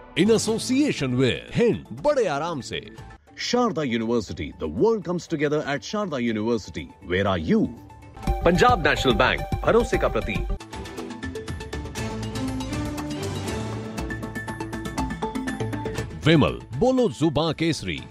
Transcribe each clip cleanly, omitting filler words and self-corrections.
In association with Hind, बड़े आराम से। Sharda University, the world comes together at Sharda University. Where are you? Punjab national bank, भरोसे का प्रतीक। विमल, बोलो जुबां केसरी।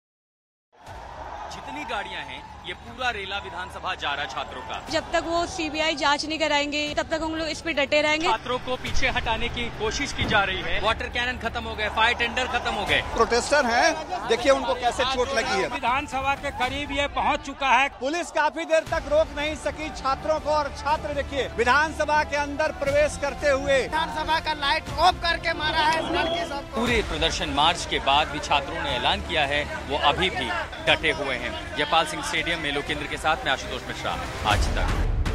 जितनी गाड़ियां हैं, ये पूरा रेला विधानसभा जा रहा छात्रों का। जब तक वो सीबीआई जांच नहीं कराएंगे तब तक हम लोग इस पे डटे रहेंगे। छात्रों को पीछे हटाने की कोशिश की जा रही है। वाटर कैनन खत्म हो गए, फायर टेंडर खत्म हो गए। प्रोटेस्टर हैं, देखिए उनको कैसे चोट लगी है। विधानसभा के करीब ये पहुंच चुका है। पुलिस काफी देर तक रोक नहीं सकी छात्रों को, और छात्र देखिए विधानसभा के अंदर प्रवेश करते हुए विधानसभा का लाइट ऑफ करके मारा है इस लड़के सबको। पूरे प्रदर्शन मार्च के बाद भी छात्रों ने ऐलान किया है वो अभी भी डटे हुए हैं। जयपाल सिंह स्टेडियम में लोकेंद्र के साथ में आशुतोष मिश्रा, आज तक।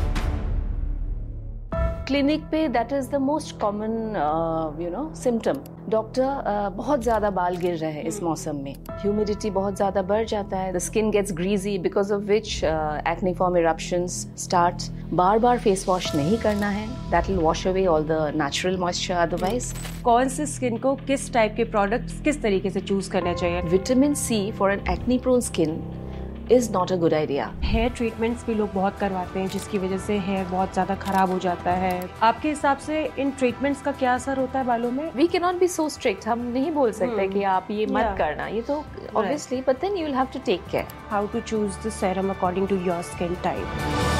क्लिनिक पे that is the most common symptom. Doctor बहुत ज्यादा बाल गिर रहे हैं इस मौसम में, ह्यूमिडिटी बहुत ज्यादा बढ़ जाता है, the skin gets greasy because of which एक्निफॉर्म eruptions start. Bar bar face wash नहीं करना है, that will wash away all the natural moisture otherwise. कौन से स्किन को किस टाइप के प्रोडक्ट्स किस तरीके से चूज करना चाहिए। Vitamin C for an acne prone skin is not a good idea. Hair treatments भी लोग बहुत करवाते हैं जिसकी वजह से हेयर बहुत ज्यादा खराब हो जाता है। आपके हिसाब से इन ट्रीटमेंट्स का क्या असर होता है बालों में? We cannot be so strict. हम नहीं बोल सकते कि आप ये मत करना, ये तो obviously, but then you will have to take care. How to choose the serum according to your skin type.